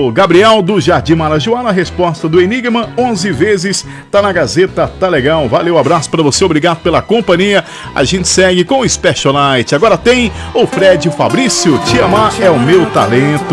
o Gabriel do Jardim Marajoara. A resposta do Enigma, 11 vezes, tá na Gazeta, tá legal. Valeu, abraço pra você, obrigado pela companhia. A gente segue com o Special Night. Agora tem o Fred e o Fabrício, Te Amar é o Meu Talento.